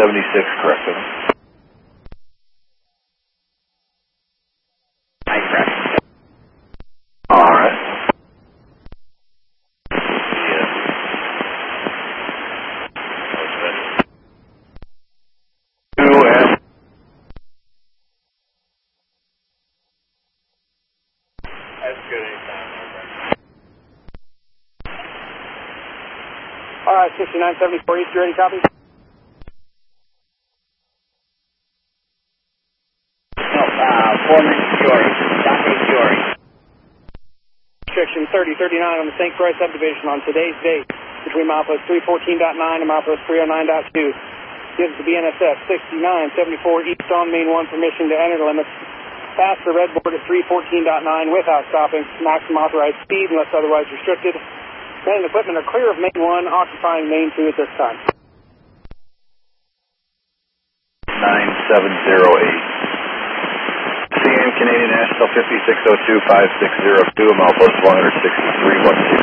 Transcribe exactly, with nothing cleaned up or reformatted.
seventy-six, correct. I correct. All right. Yeah. Two and That's good anytime. All right, sixty-nine seventy-four East, you ready, copy? No, uh, Foreman Fiore. Dante Fiore. Restriction thirty thirty-nine on the Saint Croix subdivision on today's date between milepost three fourteen point nine and milepost three oh nine point two. Gives the B N S F sixty-nine seventy-four East on Main one permission to enter the limits past the red board at three fourteen point nine without stopping. Maximum authorized speed unless otherwise restricted. Men and equipment are clear of Main one, occupying Main two at this time. nine seven zero eight. C N Canadian National fifty-six oh two five six zero two, milepost one sixty-three one zero.